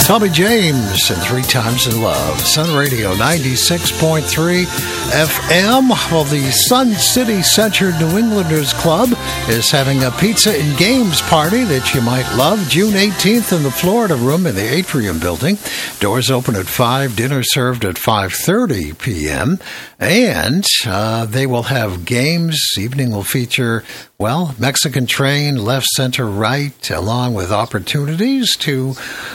Tommy James and 3 Times in Love. Sun Radio 96.3 FM. Well, the Sun City Center New Englanders Club is having a pizza and games party that you might love. June 18th in the Florida Room in the Atrium Building. Doors open at 5, dinner served at 5:30 p.m. And they will have games. Evening will feature, well, Mexican Train, left, center, right, along with opportunities to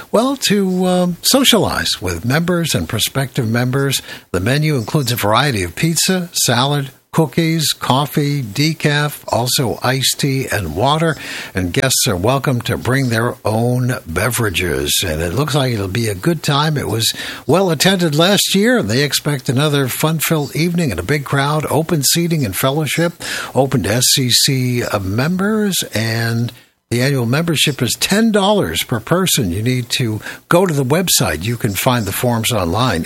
socialize with members and prospective members. The menu includes a variety of pizza, salad, cookies, coffee, decaf, also iced tea and water. And guests are welcome to bring their own beverages. And it looks like it'll be a good time. It was well attended last year, and they expect another fun-filled evening and a big crowd, open seating and fellowship, open to SCC members, and the annual membership is $10 per person. You need to go to the website. You can find the forms online,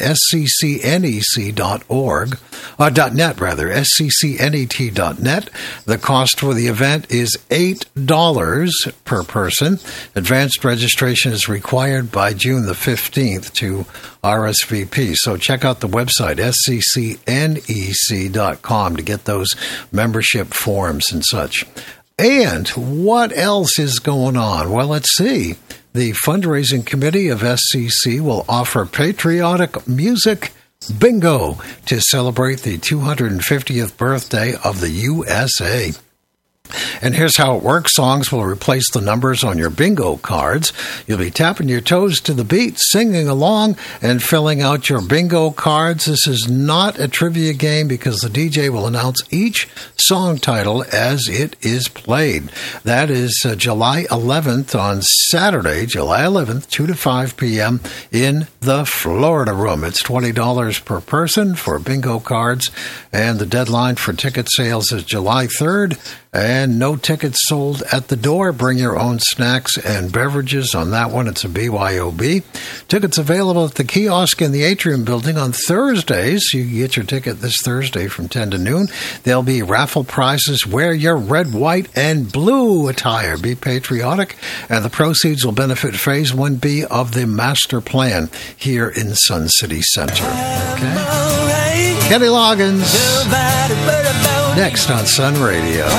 sccnec.org, .net rather, sccnet.net. The cost for the event is $8 per person. Advanced registration is required by June the 15th to RSVP. So check out the website, sccnec.com, to get those membership forms and such. And what else is going on? Well, let's see. The fundraising committee of SCC will offer patriotic music bingo to celebrate the 250th birthday of the USA. And here's how it works. Songs will replace the numbers on your bingo cards. You'll be tapping your toes to the beat, singing along, and filling out your bingo cards. This is not a trivia game because the DJ will announce each song title as it is played. That is July 11th on Saturday, July 11th, 2 to 5 p.m. in the Florida Room. It's $20 per person for bingo cards, and the deadline for ticket sales is July 3rd. And no tickets sold at the door. Bring your own snacks and beverages on that one. It's a BYOB. Tickets available at the kiosk in the Atrium Building on Thursdays. You can get your ticket this Thursday from 10 to noon. There'll be raffle prizes. Wear your red, white, and blue attire. Be patriotic. And the proceeds will benefit Phase 1B of the master plan here in Sun City Center. Okay? Kenny Loggins. Next on Sun Radio.